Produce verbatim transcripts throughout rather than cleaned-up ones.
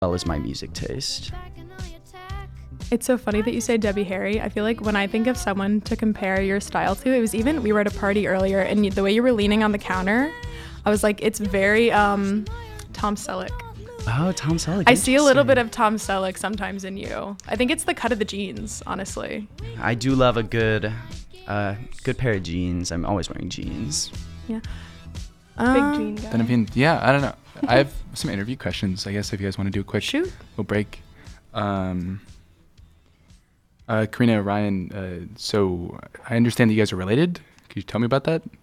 well as my music taste. It's so funny that you say Debbie Harry. I feel like when I think of someone to compare your style to, it was even, we were at a party earlier, and you, the way you were leaning on the counter, I was like, it's very um, Tom Selleck. Oh, Tom Selleck. I see a little bit of Tom Selleck sometimes in you. I think it's the cut of the jeans, honestly. I do love a good, uh, good pair of jeans. I'm always wearing jeans. Yeah. Big Um, jean guy. Then again, yeah, I don't know. I have some interview questions, I guess, if you guys want to do a quick Shoot. little break. Um, uh, Karina, Ryan, uh, so I understand that you guys are related. Could you tell me about that?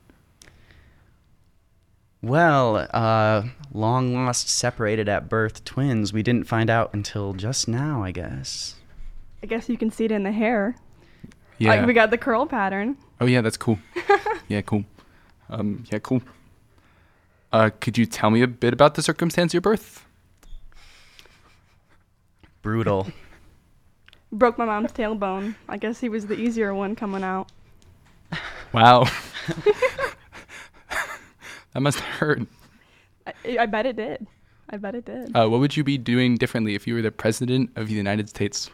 Well, uh, long lost, separated at birth twins. We didn't find out until just now, I guess. I guess you can see it in the hair. Yeah. Like we got the curl pattern. Oh, yeah, that's cool. Yeah, cool. Um, yeah, cool. Uh, could you tell me a bit about the circumstance of your birth? Brutal. Broke my mom's tailbone. I guess he was the easier one coming out. Wow. That must hurt. I, I bet it did. I bet it did. Uh, what would you be doing differently if you were the president of the United States?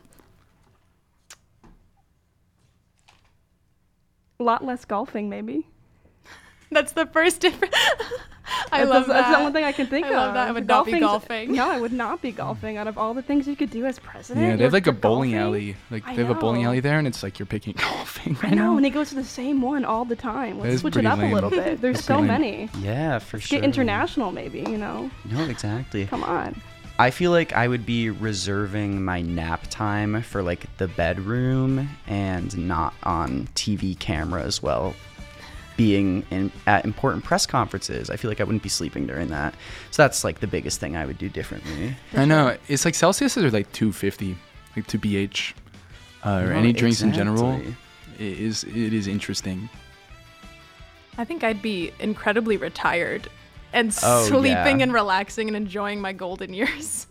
A lot less golfing, maybe. That's the first difference. I That's- love that's that. the only thing I can think I of. love that. I would not be Golfing's- golfing. No, I would not be golfing. Out of all the things you could do as president, Yeah, they you're- have like a you're bowling golfing? alley. Like I they have a bowling know. alley there, and it's like you're picking golfing I right know, now. and he goes to the same one all the time. That Let's is switch it pretty up lame. a little bit. There's That's so pretty lame. many. Yeah, for Let's sure. get international, maybe. You know, No, exactly. come on. I feel like I would be reserving my nap time for like the bedroom and not on T V camera as well. Being in, at important press conferences, I feel like I wouldn't be sleeping during that. So that's like the biggest thing I would do differently. I know. It's like Celsius are like two fifty, like two B H, uh, or No, any drinks in general. exactly. It is it is interesting. I think I'd be incredibly retired and Oh, sleeping yeah. and relaxing and enjoying my golden years.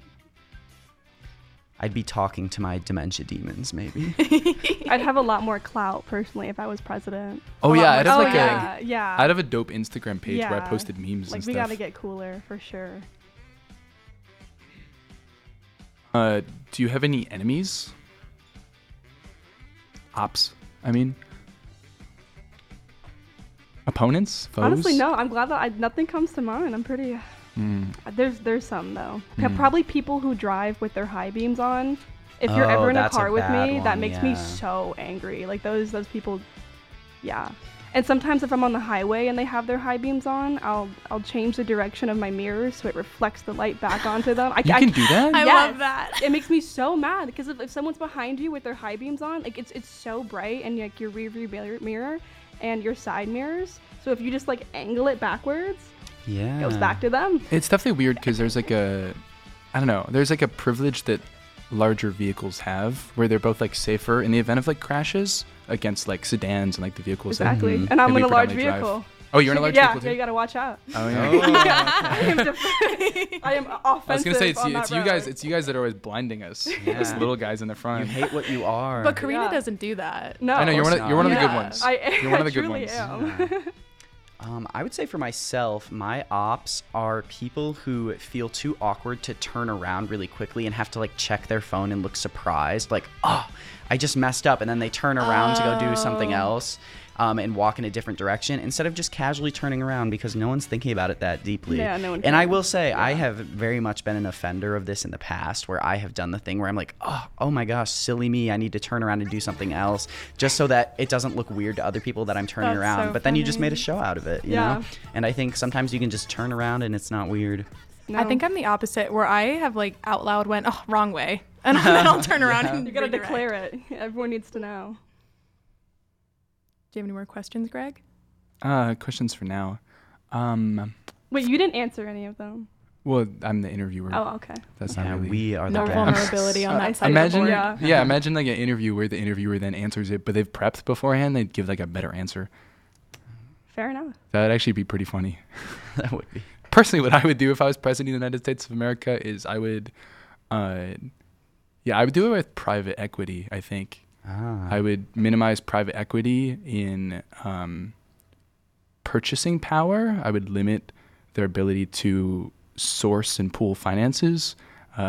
I'd be talking to my dementia demons, maybe. I'd have a lot more clout personally if I was president. Oh A lot yeah, more I'd have oh like yeah, a yeah. I'd have a dope Instagram page where I Yeah. posted memes like and we stuff. gotta get cooler for sure. Uh, do you have any enemies? Ops, I mean. Opponents? Foes? Honestly, no. I'm glad that I, nothing comes to mind. I'm pretty. Mm. There's there's some though. P- Hmm. Probably people who drive with their high beams on. If you're Oh, ever in a that's a car with bad me, that one, makes me yeah. so angry. Like those those people, yeah. And sometimes if I'm on the highway and they have their high beams on, I'll I'll change the direction of my mirror so it reflects the light back onto them. I, You I- can do that? I Yes. love that. It makes me so mad because if, if someone's behind you with their high beams on, like it's it's so bright and like your rear view mirror, mirror and your side mirrors. So if you just like angle it backwards, Yeah. it goes back to them. It's definitely weird because there's like a, I don't know, there's like a privilege that larger vehicles have where they're both like safer in the event of like crashes against like sedans and like the vehicles Exactly. Mhm. And I'm that we in a large predominantly drive. vehicle. Oh, you're in a large yeah, vehicle too? yeah, you gotta watch out. Oh yeah. I am, def- I am offensive. I was gonna say it's, on you- it's that you guys. road. It's you guys that are always blinding us. Yeah. Us little guys in the You front. hate what you are. But Karina Yeah. doesn't do that. No, I know you're one. Of, course you're one of the not. good Yeah, ones. I, You're one of I the good truly ones. am. Um, I would say for myself, my ops are people who feel too awkward to turn around really quickly and have to like check their phone and look surprised, like, oh, I just messed up, and then they turn around to go do something Oh. else um, and walk in a different direction instead of just casually turning around because no one's thinking about it that deeply. Yeah, no one And I cares. will say, I Yeah. have very much been an offender of this in the past where I have done the thing where I'm like, oh, oh my gosh, silly me, I need to turn around and do something else just so that it doesn't look weird to other people that I'm turning That's around. so but then you just funny. made a show out of it, you Yeah. know? And I think sometimes you can just turn around and it's not weird. No. I think I'm the opposite, where I have like out loud went, oh, wrong way, and then I'll turn around and you gotta redirect. declare it. Everyone needs to know. Do you have any more questions, Greg? Uh, questions for now. Um, Wait, you didn't answer any of them. well, I'm the interviewer. Oh, okay. That's Yeah, not really. we are No the vulnerability on Uh, that side imagine, of the Yeah. board. yeah, imagine like an interview where the interviewer then answers it, but they've prepped beforehand. They'd give like a better answer. Fair enough. That'd actually be pretty funny. That would be. Personally, what I would do if I was president of the United States of America is I would, uh, yeah, I would do it with private equity. I think Ah. I would minimize private equity in um, purchasing power. I would limit their ability to source and pool finances.